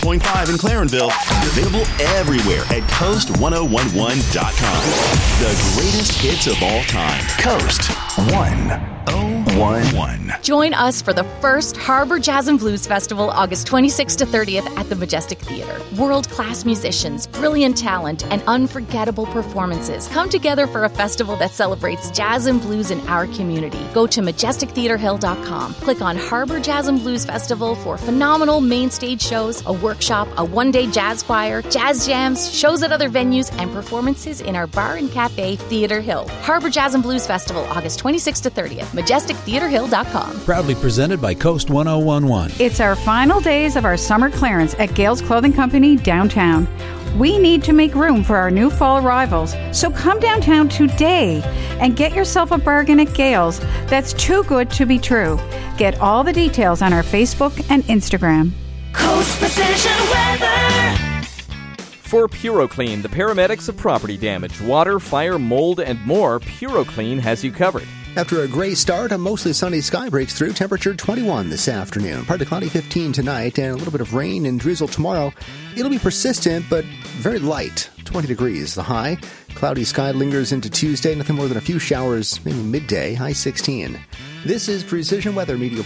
.5 in Clarenville. Available everywhere at Coast1011.com. The greatest hits of all time. Coast 1011. Join us for the first Harbor Jazz and Blues Festival, August 26th to 30th at the Majestic Theater. World-class musicians, brilliant talent, and unforgettable performances come together for a festival that celebrates jazz and blues in our community. Go to MajesticTheaterHill.com. Click on Harbor Jazz and Blues Festival for phenomenal main stage shows, a workshop, a one-day jazz choir, jazz jams, shows at other venues, and performances in our bar and cafe, Theater Hill. Harbor Jazz and Blues Festival, August 26th to 30th. MajesticTheaterHill.com. Proudly presented by Coast 1011. It's our final days of our summer clearance at Gales Clothing Company downtown. We need to make room for our new fall arrivals, so come downtown today and get yourself a bargain at Gales that's too good to be true. Get all the details on our Facebook and Instagram. Coast Precision Weather. For PuroClean, the paramedics of property damage, water, fire, mold, and more, PuroClean has you covered. After a gray start, a mostly sunny sky breaks through. Temperature 21 this afternoon. Partly cloudy 15 tonight, and a little bit of rain and drizzle tomorrow. It'll be persistent, but very light. 20 degrees the high. Cloudy sky lingers into Tuesday. Nothing more than a few showers, maybe midday. High 16. This is Precision Weather Media.